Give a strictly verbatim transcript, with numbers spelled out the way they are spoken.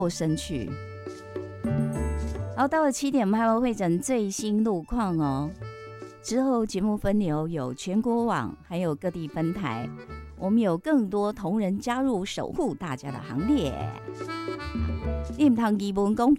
身去。好，到了七点，我们还会会诊最新路况哦。之后节目分流有全国网，还有各地分台，我们有更多同仁加入守护大家的行列。你唔通疑问讲